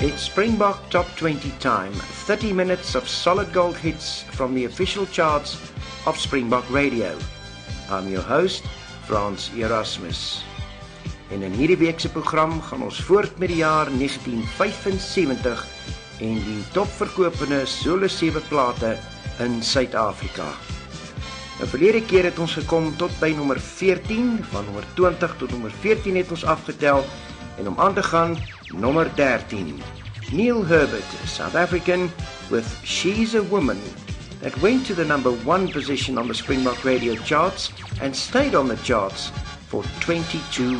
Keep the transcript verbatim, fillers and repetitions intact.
It's Springbok Top twenty time, thirty minutes of solid gold hits from the official charts of Springbok Radio. I'm your host, Frans Erasmus. En in hierdie week se program gaan ons voort met die jaar negentien vyfensewentig en die topverkopende solo sewe plate in Suid-Afrika. Nou verlede keer het ons gekom tot by nommer veertien, van nommer twintig tot nommer veertien het ons afgetel, en om aan te gaan, nommer dertien. Neil Herbert, South African, with She's a Woman, that went to the number one position on the Springbok Radio charts and stayed on the charts for twenty-two